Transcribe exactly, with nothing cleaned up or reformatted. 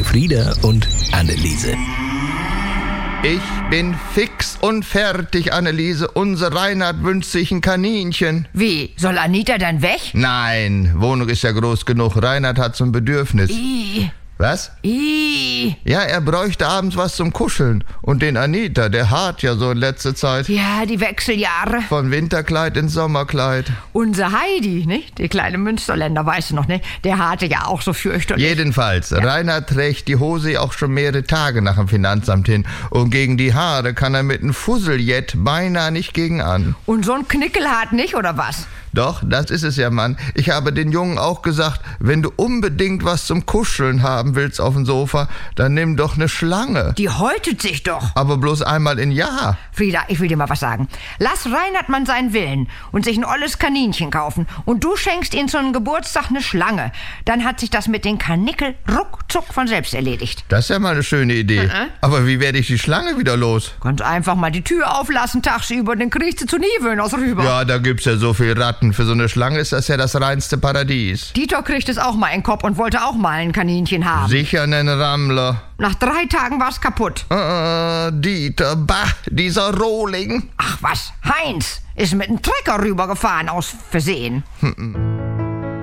Frieda und Anneliese. Ich bin fix und fertig, Anneliese. Unser Reinhard wünscht sich ein Kaninchen. Wie, soll Anita dann weg? Nein, Wohnung ist ja groß genug. Reinhard hat so ein Bedürfnis. Ih, Was? ih. Ja, er bräuchte abends was zum Kuscheln. Und den Anita, der hart ja so in letzter Zeit. Ja, die Wechseljahre. Von Winterkleid ins Sommerkleid. Unser Heidi, nicht? Die kleine Münsterländer, weißt du noch, nicht? Der hatte ja auch so fürchterlich. Jedenfalls, Reinhard trägt die Hose auch schon mehrere Tage nach dem Finanzamt hin. Und gegen die Haare kann er mit einem Fusseljet beinahe nicht gegen an. Und so ein Knickelhart nicht, oder was? Doch, das ist es ja, Mann. Ich habe den Jungen auch gesagt, wenn du unbedingt was zum Kuscheln haben willst auf dem Sofa, dann nimm doch eine Schlange. Die häutet sich doch. Aber bloß einmal im Jahr. Frieda, ich will dir mal was sagen. Lass Reinhard mal seinen Willen und sich ein olles Kaninchen kaufen. Und du schenkst ihm zu einem Geburtstag eine Schlange. Dann hat sich das mit den Kanickel ruckzuck von selbst erledigt. Das ist ja mal eine schöne Idee. Mhm. Aber wie werde ich die Schlange wieder los? Ganz einfach mal die Tür auflassen tagsüber, dann kriegst du zu Niewöhners rüber. Ja, da gibt's ja so viel Ratten. Für so eine Schlange ist das ja das reinste Paradies. Dieter kriegt es auch mal in den Kopf und wollte auch mal ein Kaninchen haben. Sicher einen Rammler. Nach drei Tagen war's kaputt. Ah, Dieter, bah, dieser Rohling. Ach was, Heinz ist mit dem Trecker rübergefahren aus Versehen. Hm,